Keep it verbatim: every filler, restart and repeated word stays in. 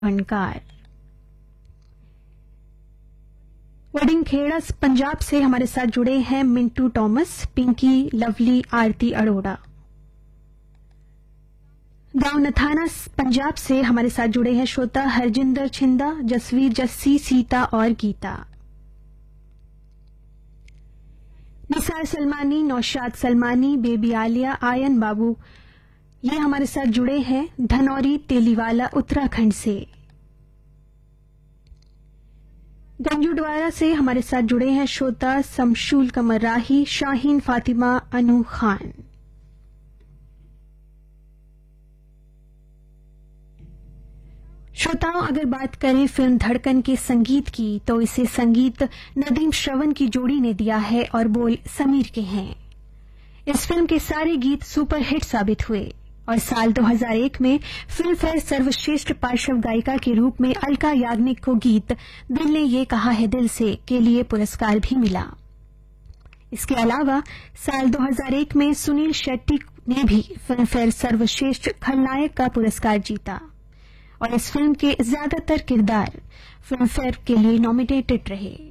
फनकार। वडिंगखेड़ा पंजाब से हमारे साथ जुड़े हैं मिंटू टॉमस, पिंकी, लवली, आरती अरोड़ा। गांव नथाना पंजाब से हमारे साथ जुड़े हैं श्रोता हरजिंदर छिंदा, जसवीर, जस्सी, सीता और गीता। निसार सलमानी, नौशाद सलमानी, बेबी आलिया, आयन बाबू ये हमारे साथ जुड़े हैं धनौरी तेलीवाला उत्तराखंड से। गंजूडवारा से हमारे साथ जुड़े हैं श्रोता समशूल कमर राही, शाहीन, फातिमा, अनु खान। श्रोताओं, अगर बात करें फिल्म धड़कन के संगीत की तो इसे संगीत नदीम श्रवण की जोड़ी ने दिया है और बोल समीर के हैं। इस फिल्म के सारे गीत सुपर हिट साबित हुए और साल दो हज़ार एक में फिल्म फेयर सर्वश्रेष्ठ पार्श्व गायिका के रूप में अलका याग्निक को गीत दिल ने ये कहा है दिल से के लिए पुरस्कार भी मिला। इसके अलावा साल दो हज़ार एक में सुनील शेट्टी ने भी फिल्म फेयर सर्वश्रेष्ठ खलनायक का पुरस्कार जीता और इस फिल्म के ज्यादातर किरदार फिल्म फेयर के लिए नॉमिनेटेड रहे।